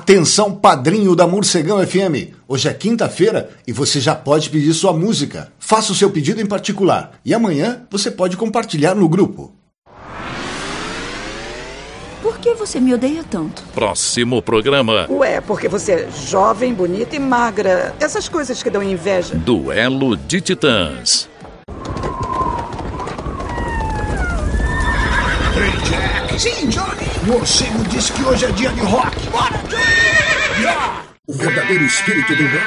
Atenção, padrinho da Morcegão FM. Hoje é quinta-feira e você já pode pedir sua música. Faça o seu pedido em particular e amanhã você pode compartilhar no grupo. Por que você me odeia tanto? Próximo programa. Ué, porque você é jovem, bonita e magra. Essas coisas que dão inveja. Duelo de Titãs. Hey, Jack. Sim, Johnny. O morcego disse que hoje é dia de rock. Bora, Johnny! O verdadeiro espírito do rock